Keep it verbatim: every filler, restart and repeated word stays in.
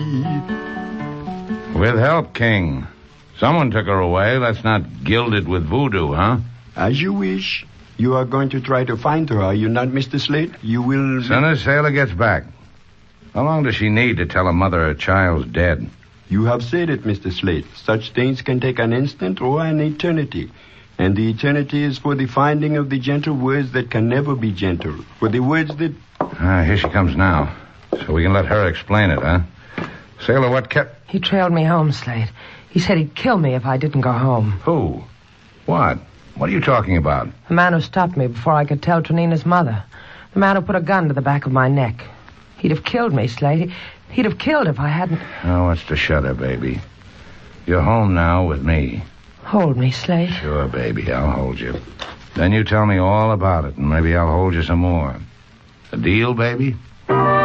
With help, King. Someone took her away. Let's not gild it with voodoo, huh? As you wish. You are going to try to find her, are you not, Mister Slate? You will... As soon as Sailor gets back. How long does she need to tell her mother her child's dead? You have said it, Mister Slate. Such things can take an instant or an eternity. And the eternity is for the finding of the gentle words that can never be gentle. For the words that... Ah, here she comes now. So we can let her explain it, huh? Sailor, what kept... He trailed me home, Slate. He said he'd kill me if I didn't go home. Who? What? What are you talking about? The man who stopped me before I could tell Trinina's mother. The man who put a gun to the back of my neck. He'd have killed me, Slate. He'd have killed if I hadn't... Oh, what's the shudder, baby? You're home now with me. Hold me, Slate. Sure, baby, I'll hold you. Then you tell me all about it, and maybe I'll hold you some more. A deal, baby?